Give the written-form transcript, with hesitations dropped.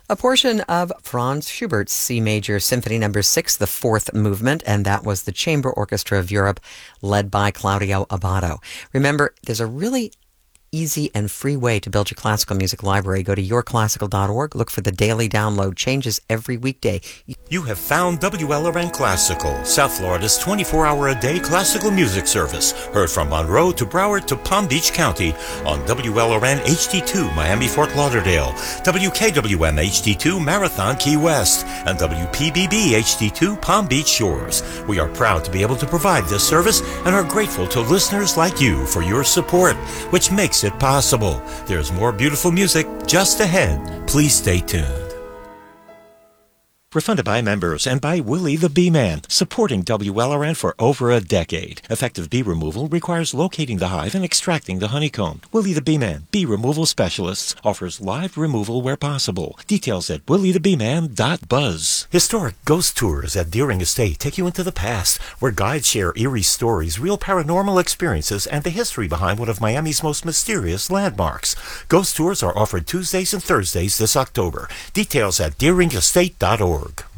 A portion of Franz Schubert's C Major Symphony No. 6, the fourth movement, and that was the Chamber Orchestra of Europe, led by Claudio Abbado. Remember, there's a really easy and free way to build your classical music library. Go to yourclassical.org, look for the daily download, changes every weekday. You have found WLRN Classical, South Florida's 24-hour-a-day classical music service. Heard from Monroe to Broward to Palm Beach County on WLRN HD2 Miami Fort Lauderdale, WKWM HD2 Marathon Key West, and WPBB HD2 Palm Beach Shores. We are proud to be able to provide this service and are grateful to listeners like you for your support, which makes it possible. There's more beautiful music just ahead. Please stay tuned. Refunded by members and by Willie the Bee Man, supporting WLRN for over a decade. Effective bee removal requires locating the hive and extracting the honeycomb. Willie the Bee Man, bee removal specialists, offers live removal where possible. Details at williethebeeman.buzz. Historic ghost tours at Deering Estate take you into the past, where guides share eerie stories, real paranormal experiences, and the history behind one of Miami's most mysterious landmarks. Ghost tours are offered Tuesdays and Thursdays this October. Details at deeringestate.org.